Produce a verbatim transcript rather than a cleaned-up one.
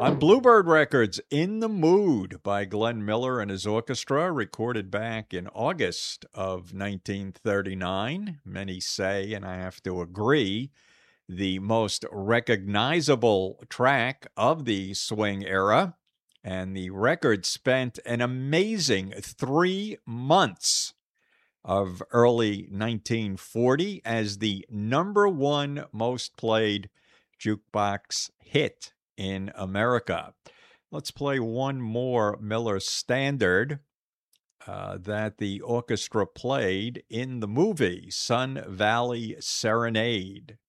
On Bluebird Records, In the Mood by Glenn Miller and his orchestra, recorded back in August of nineteen thirty-nine. Many say, and I have to agree, the most recognizable track of the swing era. And the record spent an amazing three months of early nineteen forty as the number one most played jukebox hit in America. Let's play one more Miller standard uh, that the orchestra played in the movie Sun Valley Serenade.